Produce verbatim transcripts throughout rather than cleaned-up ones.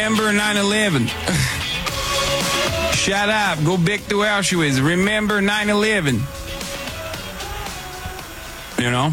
remember nine eleven. Shut up. Go back to Auschwitz. Remember nine eleven. You know?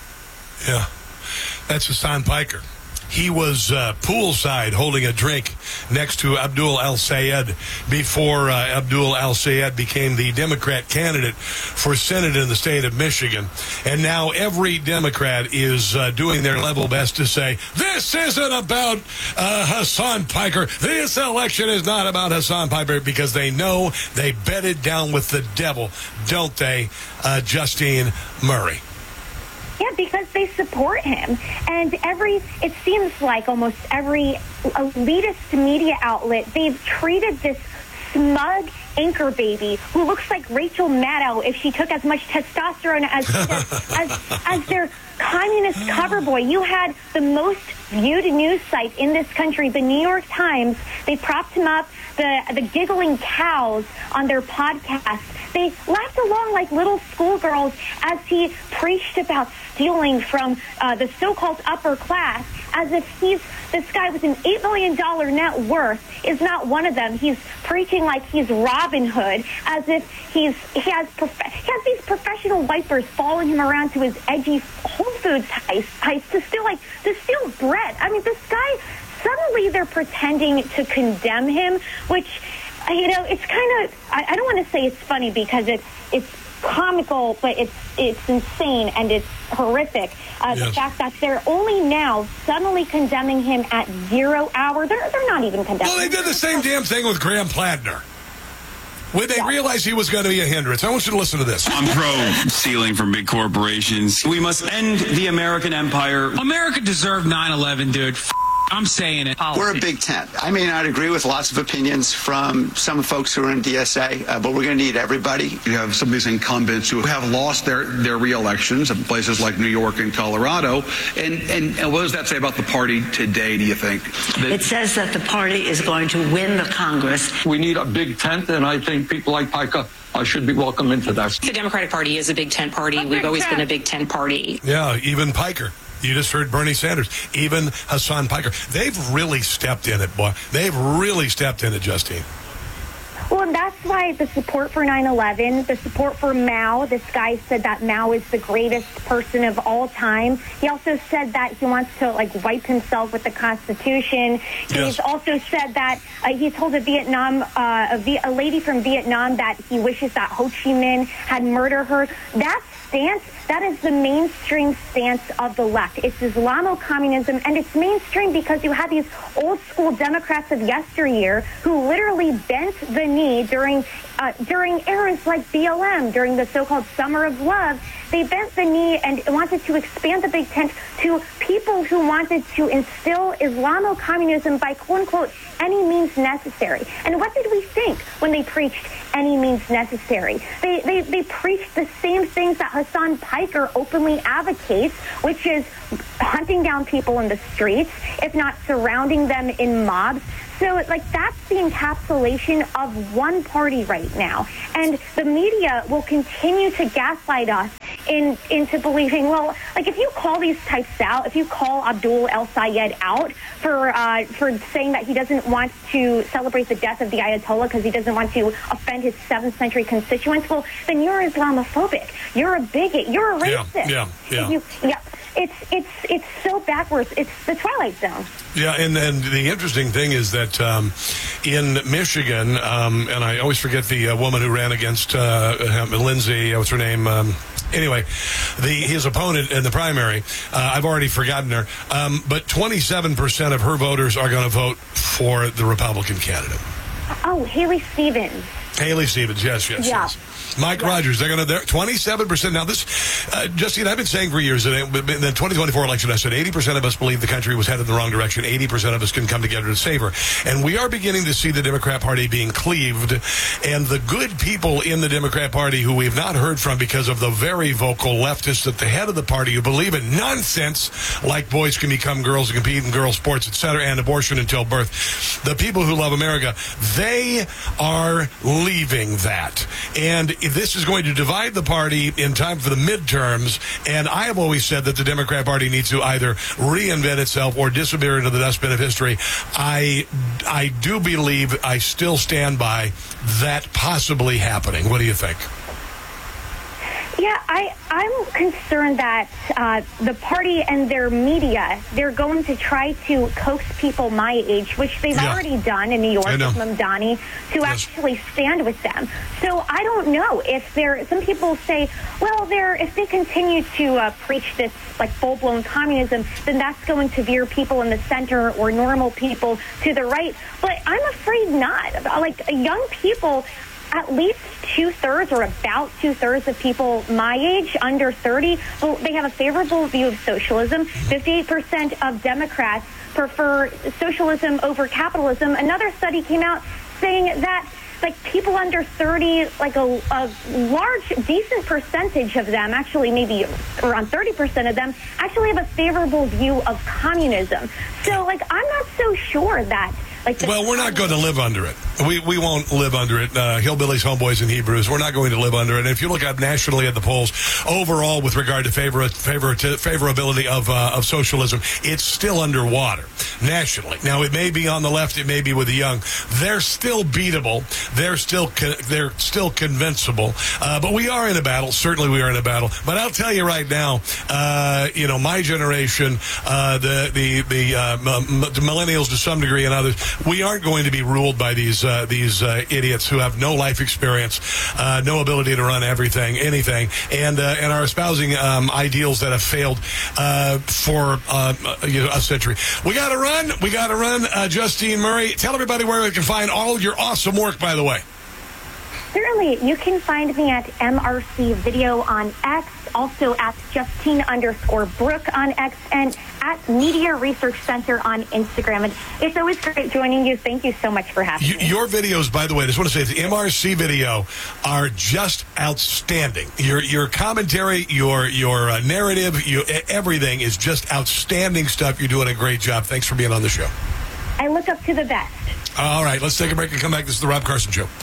Yeah. That's Hassan Piker. He was uh, poolside holding a drink next to Abdul al-Sayed before uh, Abdul al-Sayed became the Democrat candidate for Senate in the state of Michigan. And now every Democrat is uh, doing their level best to say, this isn't about uh, Hassan Piker. This election is not about Hassan Piker, because they know they bedded down with the devil, don't they, uh, Justine Murray? Yeah, because they support him. And every, it seems like almost every elitist media outlet, they've treated this smug anchor baby who looks like Rachel Maddow if she took as much testosterone as as, as their communist cover boy. You had the most viewed news site in this country, the New York Times. They propped him up, the the giggling cows on their podcast. They laughed along like little schoolgirls as he preached about stealing from uh, the so-called upper class, as if he's this guy with an eight million dollars net worth is not one of them. He's preaching like he's Robin Hood, as if he's he has prof- he has these professional wipers following him around to his edgy Whole Foods heist, heist to steal like to steal bread. I mean, this guy, suddenly they're pretending to condemn him, which, you know, it's kind of, I, I don't want to say it's funny because it's it's comical, but it's it's insane and it's horrific. Uh, yes. The fact that they're only now suddenly condemning him at zero hour. They're they're not even condemning. Well, they did the same damn thing with Graham Plattner when they yeah. realized he was going to be a hindrance. I want you to listen to this. I'm pro stealing from big corporations. We must end the American empire. America deserved nine eleven, dude. F- I'm saying it. We're a big tent. I may not agree with lots of opinions from some folks who are in D S A, uh, but we're going to need everybody. You have some of these incumbents who have lost their, their re-elections in places like New York and Colorado. And, and, and what does that say about the party today, do you think? It says that the party is going to win the Congress. We need a big tent, and I think people like Piker uh, should be welcome into that. The Democratic Party is a big tent party. A We've always tent. been a big tent party. Yeah, even Piker. You just heard Bernie Sanders, even Hassan Piker. They've really stepped in it, boy. They've really stepped in it, Justine. Well, and that's why the support for nine eleven, the support for Mao, this guy said that Mao is the greatest person of all time. He also said that he wants to, like, wipe himself with the Constitution. He's yes. also said that uh, he told a Vietnam, uh, a, v- a lady from Vietnam that he wishes that Ho Chi Minh had murdered her. That stance, that is the mainstream stance of the left. It's Islamo-communism, and it's mainstream because you had these old-school Democrats of yesteryear who literally bent the knee during uh, during eras like B L M, during the so-called Summer of Love. They bent the knee and wanted to expand the big tent to people who wanted to instill Islamo-communism by, quote-unquote, any means necessary. And what did we think when they preached any means necessary? They, they, they preached the same things that Hassan Piker openly advocates, which is hunting down people in the streets, if not surrounding them in mobs. So, like, that's the encapsulation of one party right now. And the media will continue to gaslight us in, into believing, well, like, if you call these types out, if you call Abdul al-Sayed out for uh, for saying that he doesn't want to celebrate the death of the Ayatollah because he doesn't want to offend his seventh century constituents, well, then you're Islamophobic. You're a bigot. You're a racist. Yeah, yeah, yeah. You, yeah. It's it's it's so backwards. It's the Twilight Zone. Yeah, and, and the interesting thing is that um, in Michigan, um, and I always forget the uh, woman who ran against uh, Lindsay, what's her name? Um, anyway, the his opponent in the primary, uh, I've already forgotten her, um, but twenty-seven percent of her voters are going to vote for the Republican candidate. Oh, Haley Stevens. Haley Stevens, yes, yes, yeah. yes. Mike yeah. Rogers, they're going to, twenty-seven percent. Now, this, uh, Justine, I've been saying for years that in the twenty twenty-four election, I said eighty percent of us believe the country was headed in the wrong direction. eighty percent of us can come together to save her. And we are beginning to see the Democrat Party being cleaved. And the good people in the Democrat Party who we've not heard from because of the very vocal leftists at the head of the party who believe in nonsense like boys can become girls and compete in girls' sports, et cetera, and abortion until birth. The people who love America, they are believing that. And this is going to divide the party in time for the midterms. And I have always said that the Democrat Party needs to either reinvent itself or disappear into the dustbin of history. I, I do believe, I still stand by that possibly happening. What do you think? Yeah, I, I'm concerned that uh, the party and their media, they're going to try to coax people my age, which they've yeah. already done in New York with Mamdani, to yes. actually stand with them. So I don't know if they're, some people say, well, they're, if they continue to uh, preach this like full-blown communism, then that's going to veer people in the center or normal people to the right. But I'm afraid not. Like young people, at least two-thirds or about two-thirds of people my age, under thirty, well, they have a favorable view of socialism. fifty-eight percent of Democrats prefer socialism over capitalism. Another study came out saying that like people under thirty, like a, a large, decent percentage of them, actually maybe around thirty percent of them, actually have a favorable view of communism. So like I'm not so sure that Like well, we're not going to live under it. We we won't live under it. Uh, hillbillies, homeboys, and Hebrews, we're not going to live under it. And if you look up nationally at the polls, overall, with regard to favor, favor, favorability of uh, of socialism, it's still underwater nationally. Now, it may be on the left, it may be with the young. They're still beatable. They're still con- they're still convincible. Uh, but we are in a battle. Certainly, we are in a battle. But I'll tell you right now, uh, you know, my generation, uh, the the the, uh, m- the millennials to some degree, and others. We aren't going to be ruled by these uh, these uh, idiots who have no life experience, uh, no ability to run everything, anything, and uh, and are espousing um, ideals that have failed uh, for uh, you know, a century. We got to run. We got to run. Uh, Justine Murray, tell everybody where we can find all your awesome work, by the way. Certainly. You can find me at M R C Video on X, also at Justine underscore Brooke on X, and at Media Research Center on Instagram. And it's always great joining you. Thank you so much for having you, me. Your videos, by the way, I just want to say, the M R C Video are just outstanding. Your your commentary, your your uh, narrative, you, everything is just outstanding stuff. You're doing a great job. Thanks for being on the show. I look up to the best. All right, let's take a break and come back. This is the Rob Carson Show.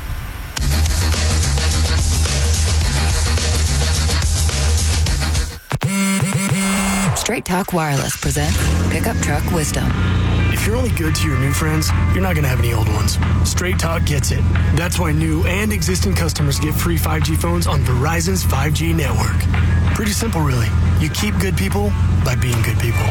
Straight Talk Wireless presents Pickup Truck Wisdom. If you're only good to your new friends, you're not going to have any old ones. Straight Talk gets it. That's why new and existing customers get free five G phones on Verizon's five G network. Pretty simple, really. You keep good people by being good people.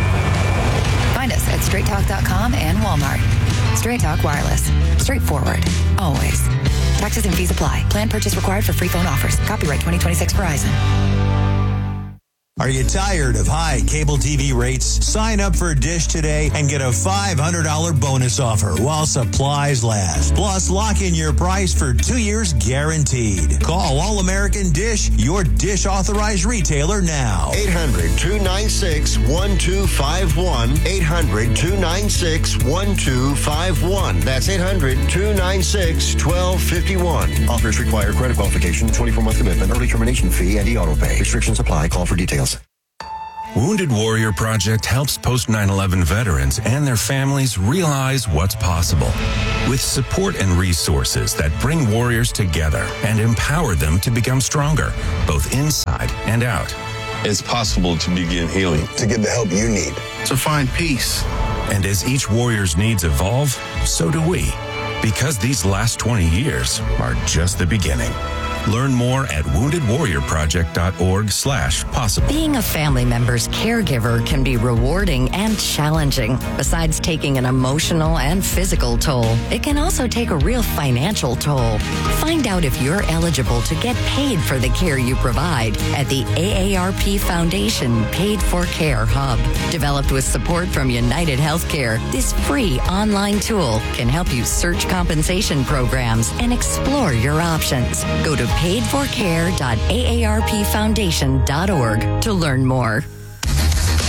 Find us at straight talk dot com and Walmart. Straight Talk Wireless. Straightforward. Always. Taxes and fees apply. Plan purchase required for free phone offers. Copyright twenty twenty-six Verizon. Are you tired of high cable T V rates? Sign up for Dish today and get a five hundred dollars bonus offer while supplies last. Plus, lock in your price for two years guaranteed. Call All-American Dish, your Dish authorized retailer now. eight hundred, two nine six, one two five one. eight hundred, two nine six, one two five one. That's eight hundred, two nine six, one two five one. Offers require credit qualification, twenty-four month commitment, early termination fee, and e-auto pay. Restrictions apply. Call for details. Wounded Warrior Project helps post nine eleven veterans and their families realize what's possible with support and resources that bring warriors together and empower them to become stronger, both inside and out. It's possible to begin healing, to get the help you need, to find peace. And as each warrior's needs evolve, so do we, because these last twenty years are just the beginning. Learn more at wounded warrior project dot org slash possible. Being a family member's caregiver can be rewarding and challenging. Besides taking an emotional and physical toll, it can also take a real financial toll. Find out if you're eligible to get paid for the care you provide at the A A R P Foundation Paid for Care Hub. Developed with support from United Healthcare, this free online tool can help you search compensation programs and explore your options. Go to paid for care dot A A R P foundation dot org to learn more.